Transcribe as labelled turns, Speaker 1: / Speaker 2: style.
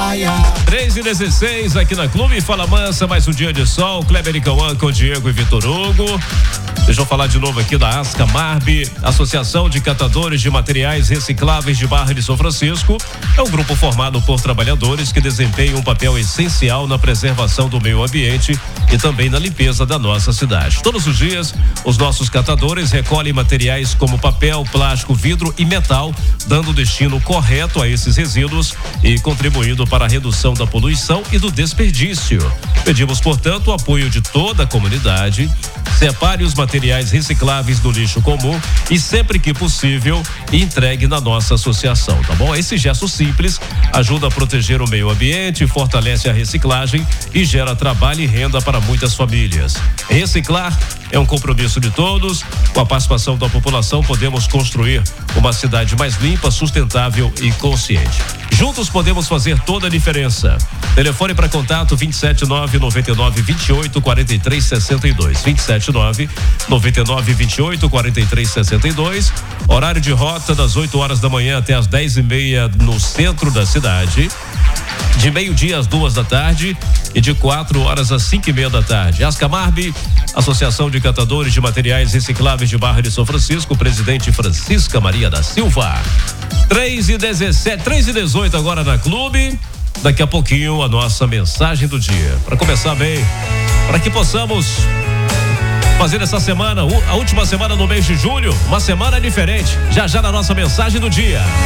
Speaker 1: praia.
Speaker 2: 3h16 aqui na Clube Fala Mansa, mais um dia de sol. Kleber e Cauã com Diego e Vitor Hugo. Deixa eu falar de novo aqui da Ascamarb, Associação de Catadores de Materiais Recicláveis de Barra de São Francisco. É um grupo formado por trabalhadores que desempenham um papel essencial na preservação do meio ambiente e também na limpeza da nossa cidade. Todos os dias, os nossos catadores recolhem materiais como papel, plástico, vidro e metal, dando o destino correto a esses resíduos e contribuindo para a redução da poluição e do desperdício. Pedimos, portanto, o apoio de toda a comunidade. Separe os materiais recicláveis do lixo comum e, sempre que possível, entregue na nossa associação, tá bom? Esse gesto simples ajuda a proteger o meio ambiente, fortalece a reciclagem e gera trabalho e renda para muitas famílias. Reciclar é um compromisso de todos. Com a participação da população, podemos construir uma cidade mais limpa, sustentável e consciente. Juntos podemos fazer toda a diferença. Telefone para contato 279-9928-4362. 279-9928-4362. Horário de rota das 8 horas da manhã até as 10h30 no centro da cidade. De meio-dia às 2 da tarde e de 4 horas às 5h30 da tarde. Ascamarb, Associação de Catadores de Materiais Recicláveis de Barra de São Francisco, presidente Francisca Maria da Silva. 3h18 agora na Clube. Daqui a pouquinho a nossa mensagem do dia. Para começar bem, para que possamos fazer essa semana, a última semana do mês de julho, uma semana diferente. Já na nossa mensagem do dia.